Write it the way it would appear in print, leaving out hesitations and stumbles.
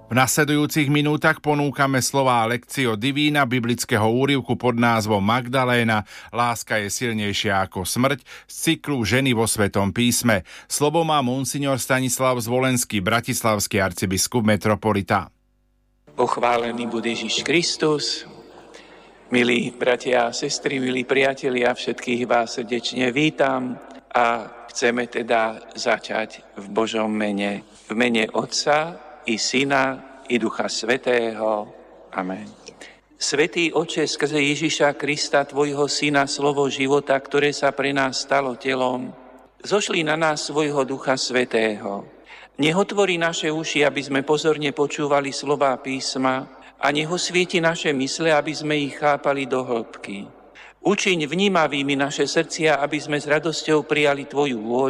V nasledujúcich minútach ponúkame slová Lectio Divina biblického úryvku pod názvom Magdaléna. Láska je silnejšia ako smrť z cyklu Ženy vo Svetom písme. Slovo má monsignor Stanislav Zvolenský, bratislavský arcibiskup metropolita. Pochválený bude Ježiš Kristus. Milí bratia a sestry, milí priatelia, všetkých vás srdečne vítam a chceme teda začať v Božom mene. V mene Otca i Syna, i Ducha Svätého. Amen. Svätý Oče, skrze Ježiša Krista, Tvojho Syna, slovo života, ktoré sa pre nás stalo telom, zošli na nás svojho Ducha Svätého. Nech otvorí naše uši, aby sme pozorne počúvali slová písma a nech osvieti naše mysle, aby sme ich chápali do hĺbky. Učiň vnímavými naše srdcia, aby sme s radosťou prijali Tvoju vôľu